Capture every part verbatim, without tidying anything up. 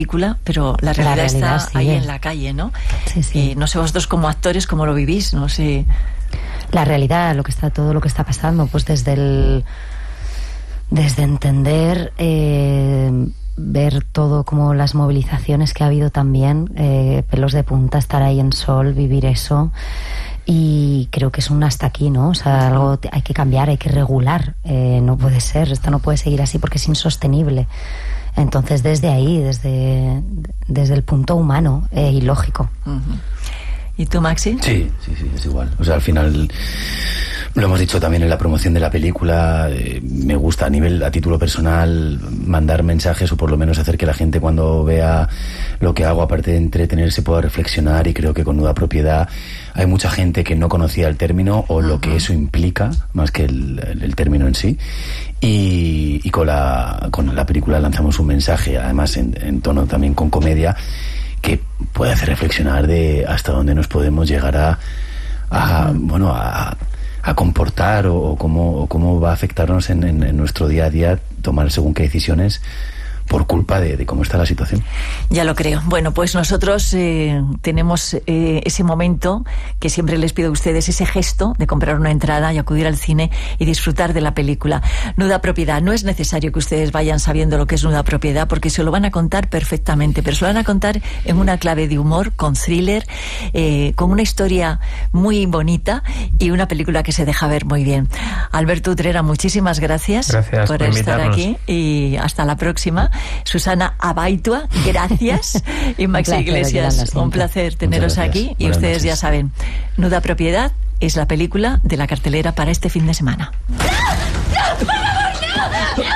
película, pero la realidad, la realidad está sigue ahí en la calle, ¿no? Sí, sí. Eh, no sé vosotros como actores cómo lo vivís, no sé. La realidad, lo que está, todo lo que está pasando, pues desde el, desde entender, eh, ver todo como las movilizaciones que ha habido también, eh, pelos de punta, estar ahí en Sol, vivir eso. Y creo que es un hasta aquí, ¿no? O sea, algo hay que cambiar, hay que regular. Eh, no puede ser, esto no puede seguir así porque es insostenible. Entonces, desde ahí, desde, desde el punto humano eh, y lógico. Uh-huh. ¿Y tú, Maxi? Sí, sí, sí, es igual. O sea, al final, lo hemos dicho también en la promoción de la película, eh, me gusta a nivel, a título personal, mandar mensajes o por lo menos hacer que la gente cuando vea lo que hago, aparte de entretenerse, pueda reflexionar, y creo que con Nuda Propiedad hay mucha gente que no conocía el término o lo que eso implica, más que el, el, el término en sí. Y, y con, la, con la película lanzamos un mensaje, además en, en tono también con comedia, que puede hacer reflexionar de hasta dónde nos podemos llegar a, a bueno, a, a comportar o, o, cómo, o cómo va a afectarnos en, en, en nuestro día a día tomar según qué decisiones por culpa de, de cómo está la situación. Ya lo creo. Bueno, pues nosotros eh, tenemos eh, ese momento que siempre les pido a ustedes, ese gesto de comprar una entrada y acudir al cine y disfrutar de la película. Nuda Propiedad. No es necesario que ustedes vayan sabiendo lo que es Nuda Propiedad, porque se lo van a contar perfectamente, pero se lo van a contar en una clave de humor, con thriller, eh, con una historia muy bonita y una película que se deja ver muy bien. Alberto Utrera, muchísimas gracias, gracias por, por estar invitarnos aquí y hasta la próxima. Susana Abaitua, gracias. Y Maxi Iglesias, un placer teneros aquí. Y Buenas ustedes noches. ya saben, Nuda Propiedad es la película de la cartelera para este fin de semana. ¡No! ¡No! ¡Por favor, no!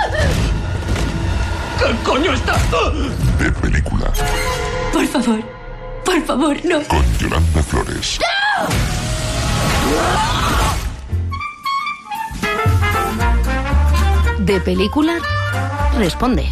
¡No! ¿Qué coño está? De película. Por favor, por favor, no. Con Yolanda Flores. ¡No! De película. Responde.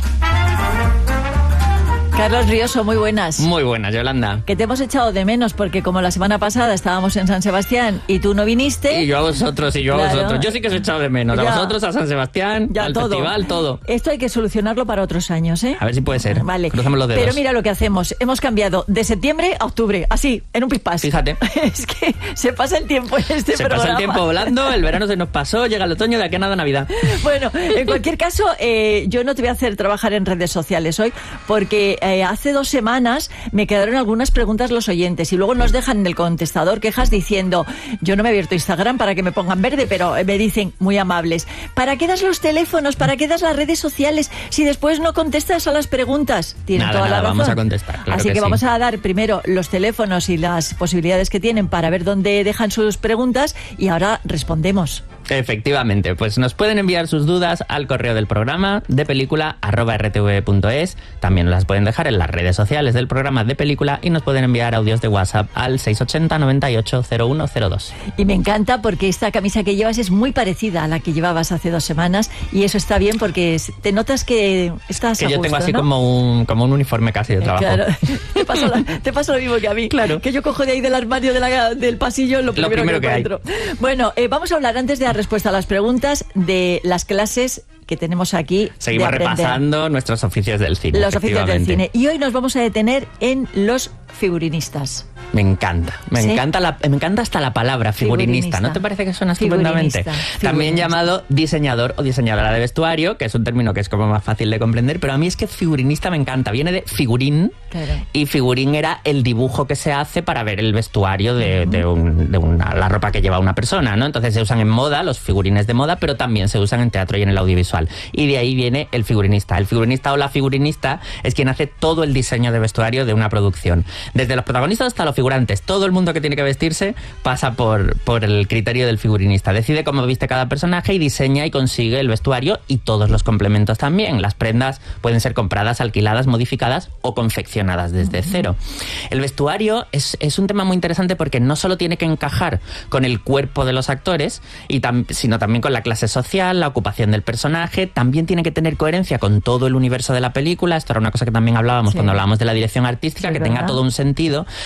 Carlos Rioso, muy buenas. Muy buenas, Yolanda. Que te hemos echado de menos porque como la semana pasada estábamos en San Sebastián y tú no viniste. Y yo a vosotros, y yo Claro. a vosotros. Yo sí que os he echado de menos. Ya. A vosotros, a San Sebastián, Ya, al todo. festival, todo. Esto hay que solucionarlo para otros años, ¿eh? A ver si puede ser. Vale. Cruzamos los dedos. Pero mira lo que hacemos. Hemos cambiado de septiembre a octubre, así, en un pispás. Fíjate. Es que se pasa el tiempo en este Se programa. pasa el tiempo volando, el verano se nos pasó, llega el otoño, de aquí a nada Navidad. Bueno, en cualquier caso, eh, yo no te voy a hacer trabajar en redes sociales hoy, porque eh, hace dos semanas me quedaron algunas preguntas los oyentes y luego nos dejan en el contestador quejas diciendo, yo no me he abierto Instagram para que me pongan verde, pero me dicen muy amables, ¿para qué das los teléfonos? ¿Para qué das las redes sociales si después no contestas a las preguntas? Tienen Nada, toda nada, la razón. vamos a contestar, claro Así que, que sí. vamos a dar primero los teléfonos y las posibilidades que tienen para ver dónde dejan sus preguntas y ahora respondemos. Efectivamente, pues nos pueden enviar sus dudas al correo del programa de película arroba r t v punto es. También las pueden dejar en las redes sociales del programa de película y nos pueden enviar audios de WhatsApp al seis ochenta noventa y ocho cero uno cero dos. Y me encanta porque esta camisa que llevas es muy parecida a la que llevabas hace dos semanas y eso está bien porque te notas que estás Que a yo gusto, tengo así ¿no? como un como un uniforme casi de trabajo. Claro, te pasa, la, te pasa lo mismo que a mí. Claro. Que yo cojo de ahí del armario de la, del pasillo lo primero, primero que, que hay. encuentro. Bueno, eh, vamos a hablar antes de dar respuesta a las preguntas de las clases que tenemos aquí. Seguimos de aprender. repasando nuestros oficios del cine. Los oficios del efectivamente. cine. Y hoy nos vamos a detener en los figurinistas. Me encanta, me ¿Sí? encanta la, me encanta hasta la palabra figurinista. Figurinista. ¿No te parece que suena estupendamente? Figurinista, También figurinista. llamado diseñador o diseñadora de vestuario, que es un término que es como más fácil de comprender, pero a mí es que figurinista me encanta. Viene de figurín, Claro. y figurín era el dibujo que se hace para ver el vestuario de, de, un, de una, la ropa que lleva una persona, ¿no? Entonces se usan en moda, los figurines de moda, pero también se usan en teatro y en el audiovisual. Y de ahí viene el figurinista. El figurinista o la figurinista es quien hace todo el diseño de vestuario de una producción. Desde los protagonistas hasta los figurantes, todo el mundo que tiene que vestirse pasa por, por el criterio del figurinista. Decide cómo viste cada personaje y diseña y consigue el vestuario y todos los complementos también. Las prendas pueden ser compradas, alquiladas, modificadas o confeccionadas desde uh-huh. cero. El vestuario es, es un tema muy interesante porque no solo tiene que encajar con el cuerpo de los actores, y tam, sino también con la clase social, la ocupación del personaje. También tiene que tener coherencia con todo el universo de la película. Esto era una cosa que también hablábamos sí. cuando hablábamos de la dirección artística, sí, que ¿verdad? Tenga todo un sentido, pero también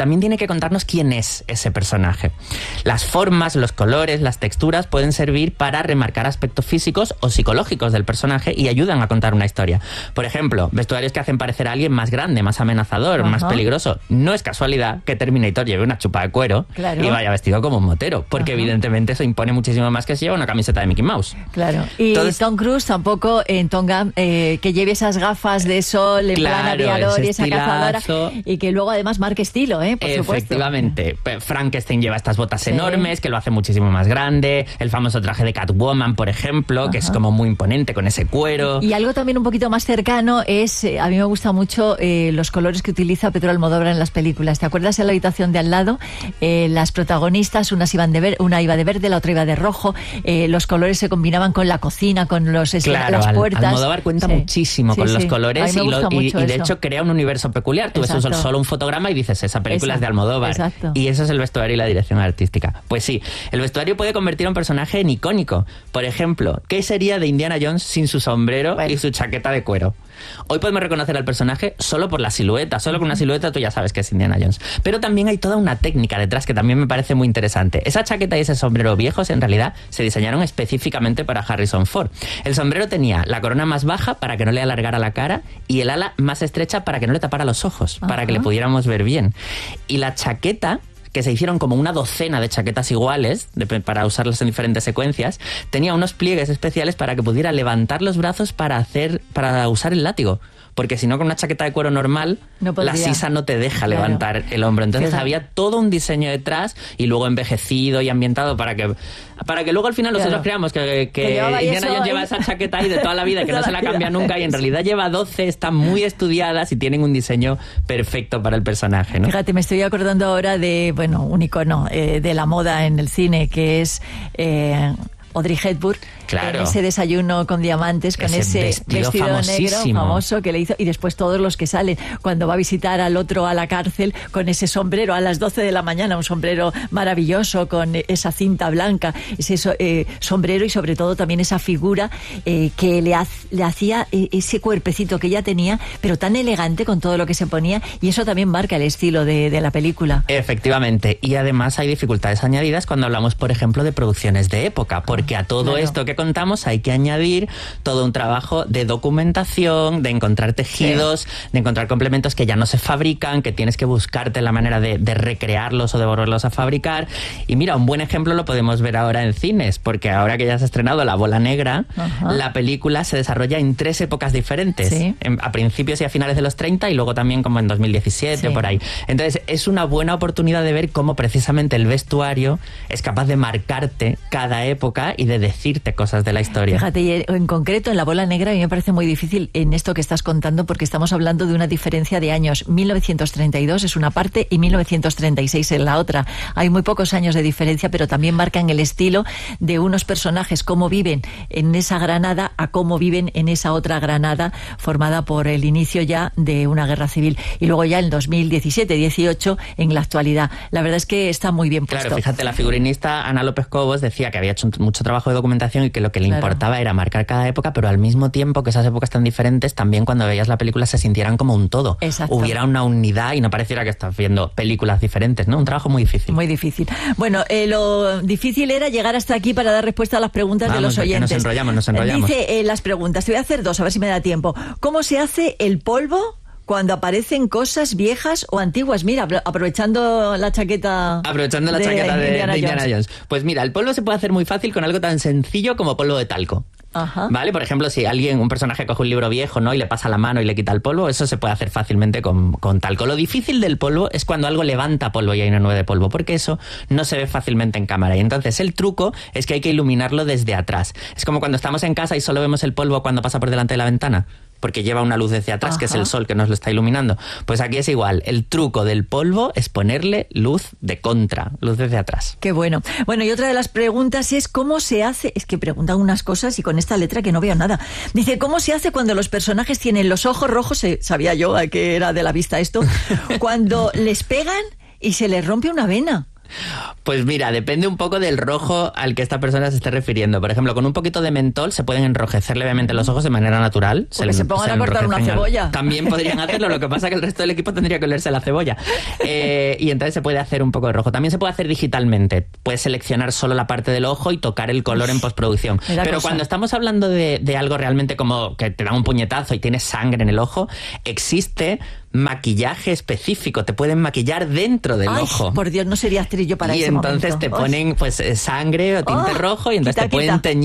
también tiene que contarnos quién es ese personaje. Las formas, los colores, las texturas pueden servir para remarcar aspectos físicos o psicológicos del personaje y ayudan a contar una historia. Por ejemplo, vestuarios que hacen parecer a alguien más grande, más amenazador, Ajá. más peligroso. No es casualidad que Terminator lleve una chupa de cuero claro. y vaya vestido como un motero, porque Ajá. evidentemente eso impone muchísimo más que si lleva una camiseta de Mickey Mouse. Claro. Y Entonces, Tom Cruise tampoco en Top Gun, eh, que lleve esas gafas de sol en claro, plan aviador y esa estilazo. cazadora, y que luego además marque estilo, ¿eh? Por Efectivamente. Supuesto. Frankenstein lleva estas botas sí. enormes que lo hace muchísimo más grande. El famoso traje de Catwoman, por ejemplo, Ajá. que es como muy imponente con ese cuero. Y algo también un poquito más cercano es, eh, a mí me gusta mucho eh, los colores que utiliza Pedro Almodóvar en las películas. ¿Te acuerdas en la habitación de al lado? Eh, las protagonistas, unas iban de ver, una iba de verde, la otra iba de rojo. Eh, los colores se combinaban con la cocina, con los claro, las puertas. Al, Almodóvar cuenta sí. muchísimo sí, con sí. los colores y, lo, y, y de hecho crea un universo peculiar. Tú Exacto. ves solo un fotograma y dices, esa película Exacto. es de Almodóvar. Exacto. Y eso es el vestuario y la dirección artística. Pues sí, el vestuario puede convertir a un personaje en icónico. Por ejemplo, ¿qué sería de Indiana Jones sin su sombrero bueno. y su chaqueta de cuero? Hoy podemos reconocer al personaje solo por la silueta. Solo con una silueta tú ya sabes que es Indiana Jones. Pero también hay toda una técnica detrás que también me parece muy interesante. Esa chaqueta y ese sombrero viejos en realidad se diseñaron específicamente para Harrison Ford. El sombrero tenía la corona más baja para que no le alargara la cara y el ala más estrecha para que no le tapara los ojos, Ajá. para que le pudiéramos ver bien. Y la chaqueta, que se hicieron como una docena de chaquetas iguales de, para usarlas en diferentes secuencias, tenía unos pliegues especiales para que pudiera levantar los brazos para hacer para usar el látigo. Porque si no, con una chaqueta de cuero normal, no la sisa no te deja claro. levantar el hombro. Entonces Fíjate. había todo un diseño detrás y luego envejecido y ambientado para que para que luego al final claro. nosotros creamos que, que, que Indiana Jones lleva esa chaqueta ahí de toda la vida, que no se la cambia nunca, y en realidad lleva doce, están muy estudiadas y tienen un diseño perfecto para el personaje, ¿no? Fíjate, me estoy acordando ahora de, bueno, un icono eh, de la moda en el cine, que es Eh, Audrey Hepburn, claro. en ese desayuno con diamantes, con ese, ese vestido, vestido negro famoso que le hizo, y después todos los que salen, cuando va a visitar al otro a la cárcel, con ese sombrero a las doce de la mañana, un sombrero maravilloso, con esa cinta blanca, ese eh, sombrero, y sobre todo también esa figura eh, que le, haz, le hacía eh, ese cuerpecito que ella tenía, pero tan elegante con todo lo que se ponía, y eso también marca el estilo de, de la película. Efectivamente, y además hay dificultades añadidas cuando hablamos, por ejemplo, de producciones de época, porque a todo claro. esto que contamos hay que añadir todo un trabajo de documentación, de encontrar tejidos, sí. de encontrar complementos que ya no se fabrican, que tienes que buscarte la manera de, de recrearlos o de volverlos a fabricar. Y mira, un buen ejemplo lo podemos ver ahora en cines, porque ahora que ya se ha estrenado La Bola Negra, Ajá. la película se desarrolla en tres épocas diferentes, sí. en, a principios y a finales de los treinta, y luego también como en dos mil diecisiete, sí. por ahí. Entonces es una buena oportunidad de ver cómo precisamente el vestuario es capaz de marcarte cada época y de decirte cosas de la historia. Fíjate, y en concreto en La Bola Negra a mí me parece muy difícil en esto que estás contando, porque estamos hablando de una diferencia de años. mil novecientos treinta y dos es una parte y mil novecientos treinta y seis en la otra. Hay muy pocos años de diferencia, pero también marcan el estilo de unos personajes, cómo viven en esa Granada a cómo viven en esa otra Granada formada por el inicio ya de una guerra civil. Y luego ya en dos mil diecisiete dieciocho en la actualidad. La verdad es que está muy bien puesto. Claro, fíjate, la figurinista Ana López Cobos decía que había hecho mucho trabajo de documentación y que lo que le claro. importaba era marcar cada época, pero al mismo tiempo que esas épocas tan diferentes, también cuando veías la película se sintieran como un todo. Exacto. Hubiera una unidad y no pareciera que estás viendo películas diferentes, ¿no? Un trabajo muy difícil. Muy difícil. Bueno, eh, lo difícil era llegar hasta aquí para dar respuesta a las preguntas Vamos, de los oyentes. Nos enrollamos, nos enrollamos. Dice eh, las preguntas. Te voy a hacer dos, a ver si me da tiempo. ¿Cómo se hace el polvo cuando aparecen cosas viejas o antiguas? Mira, aprovechando la chaqueta Aprovechando la de chaqueta de Indiana, de Indiana Jones. Jones. Pues mira, el polvo se puede hacer muy fácil con algo tan sencillo como polvo de talco. Ajá. ¿Vale? Por ejemplo, si alguien, un personaje coge un libro viejo, ¿no? y le pasa la mano y le quita el polvo, eso se puede hacer fácilmente con, con talco. Lo difícil del polvo es cuando algo levanta polvo y hay una nube de polvo, porque eso no se ve fácilmente en cámara. Y entonces el truco es que hay que iluminarlo desde atrás. Es como cuando estamos en casa y solo vemos el polvo cuando pasa por delante de la ventana, porque lleva una luz desde atrás, Ajá. que es el sol que nos lo está iluminando. Pues aquí es igual. El truco del polvo es ponerle luz de contra, luz desde atrás. Qué bueno. Bueno, y otra de las preguntas es cómo se hace... Es que preguntan unas cosas y con esta letra que no veo nada. Dice, ¿cómo se hace cuando los personajes tienen los ojos rojos? Sabía yo que era de la vista esto. Cuando les pegan y se les rompe una vena. Pues mira, depende un poco del rojo al que esta persona se esté refiriendo. Por ejemplo, con un poquito de mentol se pueden enrojecer levemente los ojos de manera natural. Porque se, se pongan se a cortar una cebolla. Al... También podrían hacerlo, lo que pasa es que el resto del equipo tendría que olerse la cebolla. Eh, y entonces se puede hacer un poco de rojo. También se puede hacer digitalmente. Puedes seleccionar solo la parte del ojo y tocar el color en postproducción. Pero cosa. Cuando estamos hablando de, de algo realmente como que te da un puñetazo y tienes sangre en el ojo, existe maquillaje específico, te pueden maquillar dentro del Ay, ojo. Por Dios, no sería actriz yo para y ese entonces momento. te ponen pues sangre o tinte oh, rojo y entonces quita, te pueden quita. teñir